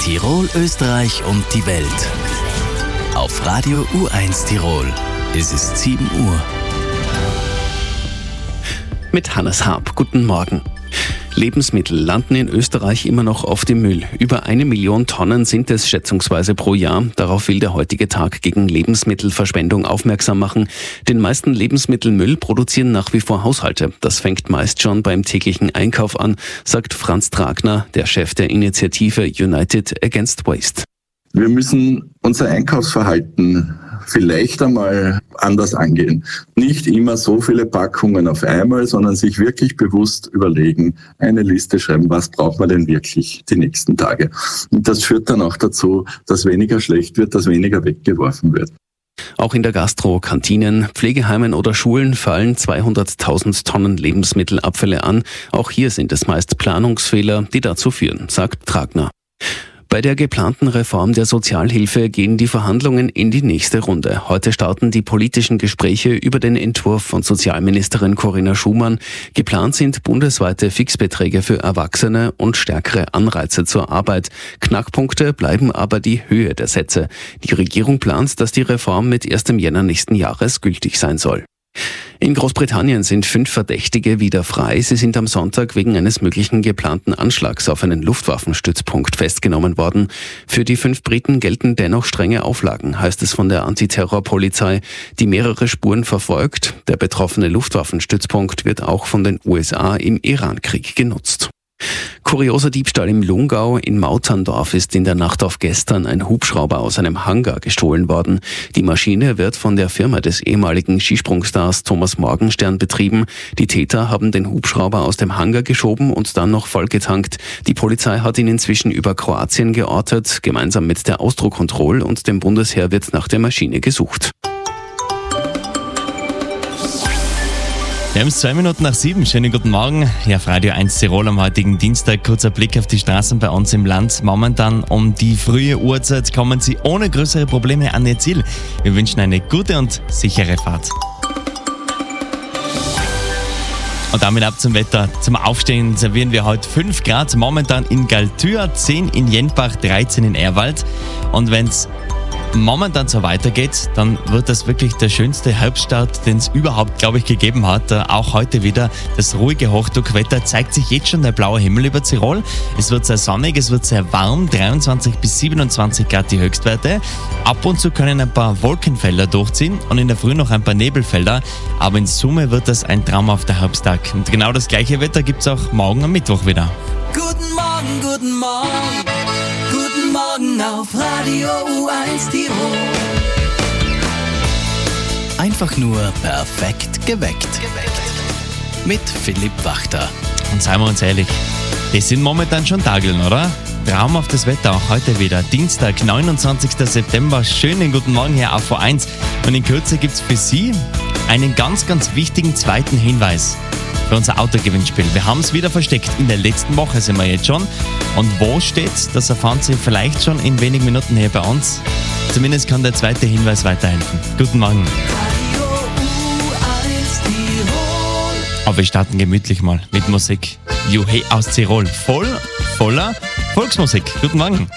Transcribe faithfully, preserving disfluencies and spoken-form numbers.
Tirol, Österreich und die Welt. Auf Radio U eins Tirol. Es ist sieben Uhr. Mit Hannes Haab. Guten Morgen. Lebensmittel landen in Österreich immer noch auf dem Müll. Über eine Million Tonnen sind es schätzungsweise pro Jahr. Darauf will der heutige Tag gegen Lebensmittelverschwendung aufmerksam machen. Den meisten Lebensmittelmüll produzieren nach wie vor Haushalte. Das fängt meist schon beim täglichen Einkauf an, sagt Franz Tragner, der Chef der Initiative United Against Waste. Wir müssen unser Einkaufsverhalten vielleicht einmal anders angehen. Nicht immer so viele Packungen auf einmal, sondern sich wirklich bewusst überlegen, eine Liste schreiben, was braucht man denn wirklich die nächsten Tage. Und das führt dann auch dazu, dass weniger schlecht wird, dass weniger weggeworfen wird. Auch in der Gastro, Kantinen, Pflegeheimen oder Schulen fallen zweihunderttausend Tonnen Lebensmittelabfälle an. Auch hier sind es meist Planungsfehler, die dazu führen, sagt Tragner. Bei der geplanten Reform der Sozialhilfe gehen die Verhandlungen in die nächste Runde. Heute starten die politischen Gespräche über den Entwurf von Sozialministerin Corinna Schumann. Geplant sind bundesweite Fixbeträge für Erwachsene und stärkere Anreize zur Arbeit. Knackpunkte bleiben aber die Höhe der Sätze. Die Regierung plant, dass die Reform mit ersten Jänner nächsten Jahres gültig sein soll. In Großbritannien sind fünf Verdächtige wieder frei. Sie sind am Sonntag wegen eines möglichen geplanten Anschlags auf einen Luftwaffenstützpunkt festgenommen worden. Für die fünf Briten gelten dennoch strenge Auflagen, heißt es von der Antiterrorpolizei, die mehrere Spuren verfolgt. Der betroffene Luftwaffenstützpunkt wird auch von den U S A im Irankrieg genutzt. Kurioser Diebstahl im Lungau. In Mauterndorf ist in der Nacht auf gestern ein Hubschrauber aus einem Hangar gestohlen worden. Die Maschine wird von der Firma des ehemaligen Skisprungstars Thomas Morgenstern betrieben. Die Täter haben den Hubschrauber aus dem Hangar geschoben und dann noch vollgetankt. Die Polizei hat ihn inzwischen über Kroatien geortet. Gemeinsam mit der Austrokontroll und dem Bundesheer wird nach der Maschine gesucht. Wir haben es zwei Minuten nach sieben. Schönen guten Morgen. Ja, auf Radio eins Tirol am heutigen Dienstag. Kurzer Blick auf die Straßen bei uns im Land. Momentan um die frühe Uhrzeit kommen Sie ohne größere Probleme an Ihr Ziel. Wir wünschen eine gute und sichere Fahrt. Und damit ab zum Wetter. Zum Aufstehen servieren wir heute fünf Grad. Momentan in Galtür, zehn in Jenbach, dreizehn in Ehrwald. Und wenn es momentan so weitergeht, dann wird das wirklich der schönste Herbststart, den es überhaupt, glaube ich, gegeben hat. Auch heute wieder das ruhige Hochdruckwetter, zeigt sich jetzt schon der blaue Himmel über Tirol. Es wird sehr sonnig, es wird sehr warm, dreiundzwanzig bis siebenundzwanzig Grad die Höchstwerte. Ab und zu können ein paar Wolkenfelder durchziehen und in der Früh noch ein paar Nebelfelder, aber in Summe wird das ein traumhafter Herbsttag. Und genau das gleiche Wetter gibt es auch morgen am Mittwoch wieder. Guten Morgen, guten Morgen. Guten Morgen auf Radio U eins Tirol. Einfach nur perfekt geweckt. Mit Philipp Wachter. Und seien wir uns ehrlich, das sind momentan schon Tageln, oder? Traumhaftes Wetter auch heute wieder. Dienstag, neunundzwanzigster September. Schönen guten Morgen hier auf U eins. Und in Kürze gibt es für Sie einen ganz, ganz wichtigen zweiten Hinweis für unser Autogewinnspiel. Wir haben es wieder versteckt. In der letzten Woche sind wir jetzt schon. Und wo steht's? Das erfahren Sie vielleicht schon in wenigen Minuten hier bei uns. Zumindest kann der zweite Hinweis weiterhelfen. Guten Morgen. Radio U eins Tirol. Aber wir starten gemütlich mal mit Musik. Juhe aus Tirol. Voll, voller Volksmusik. Guten Morgen.